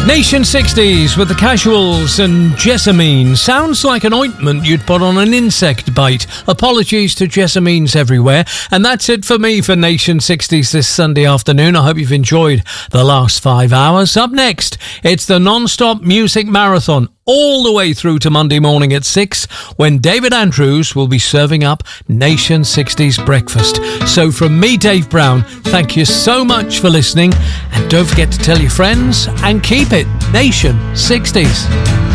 Nation 60s with the Casuals and Jessamine. Sounds like an ointment you'd put on an insect bite. Apologies to Jessamines everywhere. And that's it for me for Nation 60s this Sunday afternoon. I hope you've enjoyed the last 5 hours. Up next, it's the non-stop music marathon all the way through to Monday morning at 6 when David Andrews will be serving up Nation 60s breakfast. So from me, Dave Brown, thank you so much for listening, and don't forget to tell your friends and keep it Nation 60s.